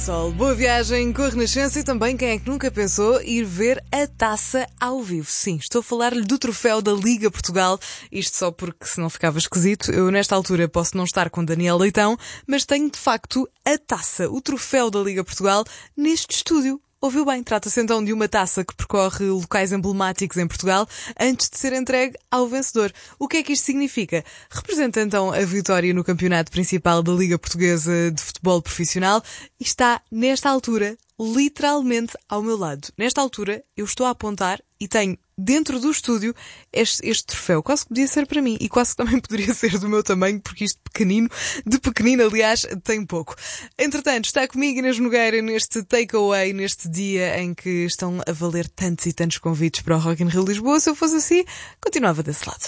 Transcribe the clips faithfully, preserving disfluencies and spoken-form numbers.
Sol, boa viagem com a Renascença e também quem é que nunca pensou ir ver a taça ao vivo. Sim, estou a falar-lhe do troféu da Liga Portugal, isto só porque se não ficava esquisito, eu nesta altura posso não estar com Daniel Leitão, mas tenho de facto a taça, o troféu da Liga Portugal neste estúdio. Ouviu bem, trata-se então de uma taça que percorre locais emblemáticos em Portugal antes de ser entregue ao vencedor. O que é que isto significa? Representa então a vitória no campeonato principal da Liga Portuguesa de Futebol Profissional e está, nesta altura, literalmente ao meu lado. Nesta altura, eu estou a apontar e tenho dentro do estúdio este, este troféu. Quase que podia ser para mim e quase que também poderia ser do meu tamanho, porque isto pequenino, de pequenino, aliás, tem pouco. Entretanto, está comigo Inês Nogueira neste takeaway, neste dia em que estão a valer tantos e tantos convites para o Rock in Rio Lisboa. Se eu fosse assim, continuava desse lado.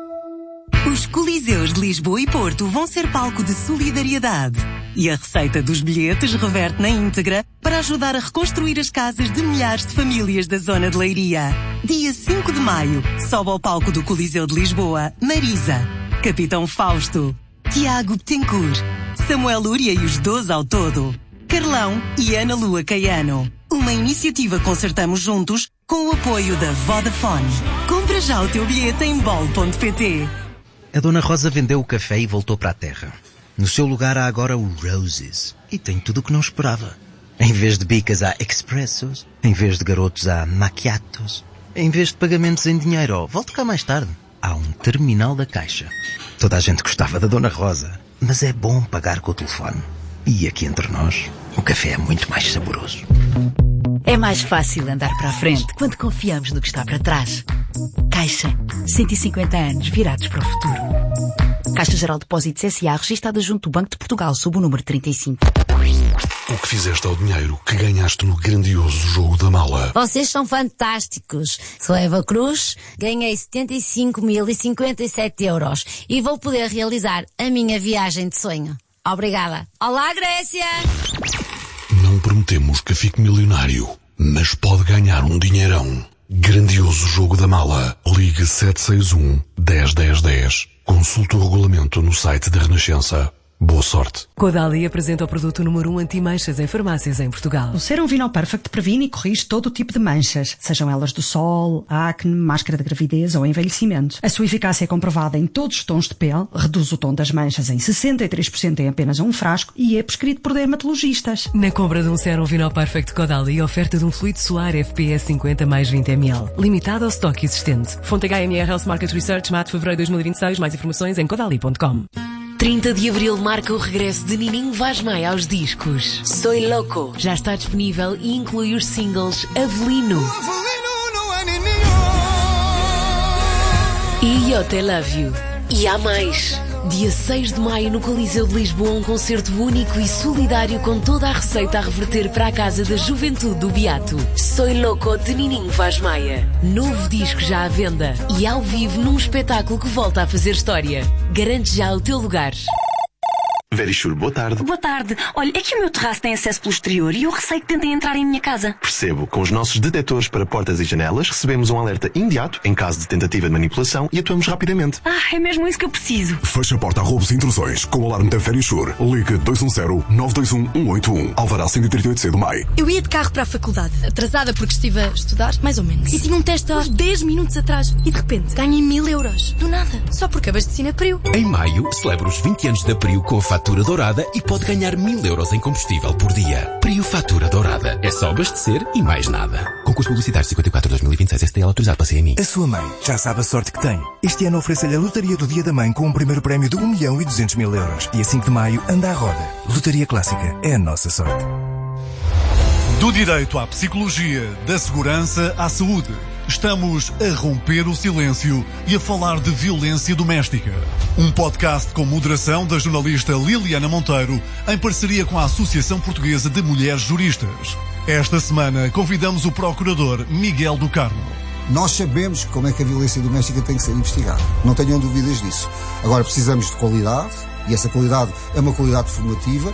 Os Coliseus de Lisboa e Porto vão ser palco de solidariedade. E a receita dos bilhetes reverte na íntegra para ajudar a reconstruir as casas de milhares de famílias da zona de Leiria. Dia cinco de maio, sobe ao palco do Coliseu de Lisboa, Marisa, Capitão Fausto, Tiago Betancourt, Samuel Lúria e os doze ao todo, Carlão e Ana Lua Caiano. Uma iniciativa Concertamos Juntos com o apoio da Vodafone. Compra já o teu bilhete em bol ponto pt. A Dona Rosa vendeu o café e voltou para a terra. No seu lugar há agora o Roses. E tem tudo o que não esperava. Em vez de bicas há expressos. Em vez de garotos há macchiatos. Em vez de pagamentos em dinheiro, oh, volto cá mais tarde, há um terminal da Caixa. Toda a gente gostava da Dona Rosa. Mas é bom pagar com o telefone. E aqui entre nós, o café é muito mais saboroso. É mais fácil andar para a frente quando confiamos no que está para trás. Caixa. cento e cinquenta anos virados para o futuro. Caixa Geral de Depósitos S A registada junto do Banco de Portugal sob o número trinta e cinco. O que fizeste ao dinheiro que ganhaste no grandioso jogo da mala? Vocês são fantásticos. Sou Eva Cruz, ganhei setenta e cinco mil e cinquenta e sete euros e vou poder realizar a minha viagem de sonho. Obrigada. Olá, Grécia! Não prometemos que fique milionário, mas pode ganhar um dinheirão. Grandioso jogo da mala. Ligue sete seis um, dez, dez, dez. Consulte o regulamento no site da Renascença. Boa sorte. Caudalie apresenta o produto número um anti-manchas em farmácias em Portugal. O Serum Vinol Perfect previne e corrige todo o tipo de manchas, sejam elas do sol, acne, máscara de gravidez ou envelhecimento. A sua eficácia é comprovada em todos os tons de pele, reduz o tom das manchas em sessenta e três por cento em apenas um frasco e é prescrito por dermatologistas. Na compra de um Serum Vinol Perfect Caudalie, oferta de um fluido solar F P S cinquenta mais vinte mililitros, limitado ao estoque existente. Fonte H M R Health Market Research, maio de fevereiro de dois mil e vinte e seis. Mais informações em caudalie ponto com. trinta de abril marca o regresso de Nininho Vaz Maia aos discos. Soy Loco já está disponível e inclui os singles Avelino e Eu Te Love You. E há mais. Dia seis de maio no Coliseu de Lisboa, um concerto único e solidário com toda a receita a reverter para a Casa da Juventude do Beato. Soy Loco de Nininho Vaz Maia. Novo disco já à venda e ao vivo num espetáculo que volta a fazer história. Garante já o teu lugar. Verisure, boa tarde. Boa tarde. Olha, é que o meu terraço tem acesso pelo exterior e eu receio que tentem entrar em minha casa. Percebo. Com os nossos detectores para portas e janelas, recebemos um alerta imediato em caso de tentativa de manipulação e atuamos rapidamente. Ah, é mesmo isso que eu preciso. Feche a porta a roubos e intrusões com o alarme da Verisure. Ligue dois um zero, nove dois um, um oito um. Alvará cento e trinta e oito C do Maio. Eu ia de carro para a faculdade, atrasada porque estive a estudar, mais ou menos. E tinha um teste há dez minutos atrás. E de repente ganhei mil euros. Do nada. Só porque abasteci na Priu. Em maio, celebra os vinte anos da Priu com a fatura dourada e pode ganhar mil euros em combustível por dia. Priu Fatura Dourada. É só abastecer e mais nada. Concurso publicitário cinquenta e quatro dois mil e vinte e seis S T L autorizado para C M I. A sua mãe já sabe a sorte que tem. Este ano oferece-lhe a Lotaria do Dia da Mãe com um primeiro prémio de um milhão e duzentos mil euros. E a cinco de maio anda à roda. Lotaria Clássica é a nossa sorte. Do direito à psicologia, da segurança à saúde. Estamos a romper o silêncio e a falar de violência doméstica. Um podcast com moderação da jornalista Liliana Monteiro, em parceria com a Associação Portuguesa de Mulheres Juristas. Esta semana convidamos o procurador Miguel do Carmo. Nós sabemos como é que a violência doméstica tem que ser investigada. Não tenham dúvidas disso. Agora precisamos de qualidade, e essa qualidade é uma qualidade formativa.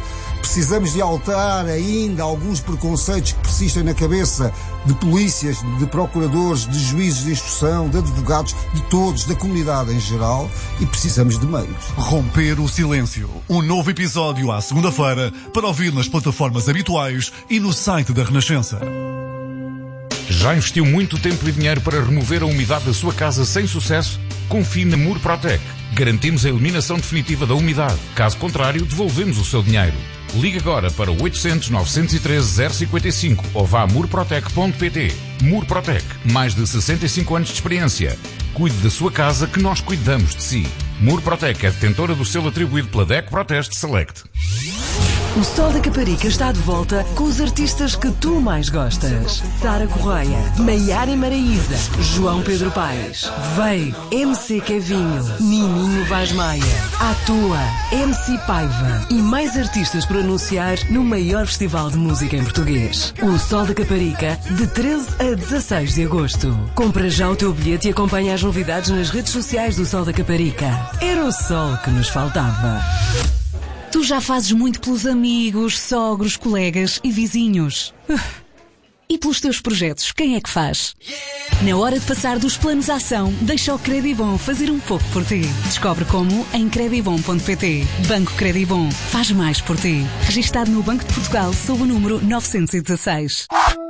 Precisamos de alterar ainda alguns preconceitos que persistem na cabeça de polícias, de procuradores, de juízes de instrução, de advogados, de todos, da comunidade em geral, e precisamos de meios. Romper o silêncio. Um novo episódio à segunda-feira para ouvir nas plataformas habituais e no site da Renascença. Já investiu muito tempo e dinheiro para remover a umidade da sua casa sem sucesso? Confie na Murprotec. Garantimos a eliminação definitiva da umidade. Caso contrário, devolvemos o seu dinheiro. Ligue agora para o oitocentos, novecentos e treze, zero cinquenta e cinco ou vá a murprotec ponto pt. Murprotec, mais de sessenta e cinco anos de experiência. Cuide da sua casa que nós cuidamos de si. Murprotec é detentora do selo atribuído pela D E C Proteste Select. O Sol da Caparica está de volta com os artistas que tu mais gostas. Sara Correia, Maiara Maraíza, João Pedro Paes, Vei, M C Kevinho, Nininho Vaz Maia, Atua, M C Paiva e mais artistas por anunciar no maior festival de música em português. O Sol da Caparica, de treze a dezasseis de agosto. Compra já o teu bilhete e acompanha as novidades nas redes sociais do Sol da Caparica. Era o sol que nos faltava. Tu já fazes muito pelos amigos, sogros, colegas e vizinhos. E pelos teus projetos, quem é que faz? Na hora de passar dos planos à ação, deixa o Credibom fazer um pouco por ti. Descobre como em credibom ponto pt. Banco Credibom faz mais por ti. Registado no Banco de Portugal sob o número novecentos e dezasseis.